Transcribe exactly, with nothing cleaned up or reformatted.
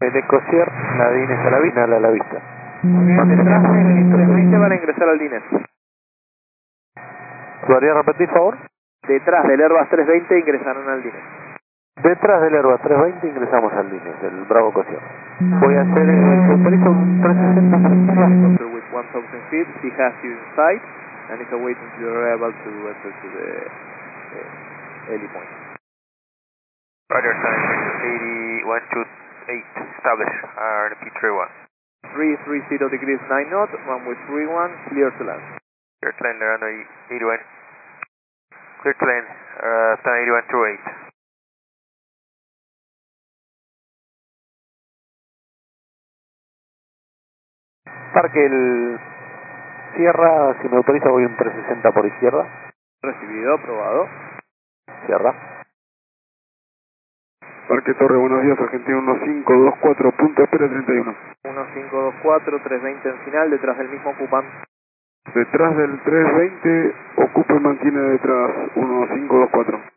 De Cosier, Nadines a la vista, a la vista. Bien, detrás del trescientos veinte van a ingresar al Diner. ¿Podría repetir, por favor? Detrás del Airbus trescientos veinte ingresarán al Diner. Detrás del Airbus trescientos veinte ingresamos al Diner, del Bravo Cosier. Voy a hacer el autorizo un trescientos sesenta. With one thousand feet, he has you inside and is awaiting your arrival to enter to the uh, heli point. Roger, eighty, one two eight, establish, R P three one. three three zero degrees nine knot, runway three one, clear to land. Clear to land, runway eighty-one. Clear to land, uh, stand eighty-one two eight. Parque el Sierra, si me autoriza voy un trescientos sesenta por izquierda. Recibido, aprobado. Sierra. Parque Torre, buenos días, Argentina uno cinco dos cuatro, punto espera treinta y uno. uno cinco dos cuatro, trescientos veinte en final, detrás del mismo ocupan. Detrás del trescientos veinte, ocupa y mantiene detrás uno cinco dos cuatro.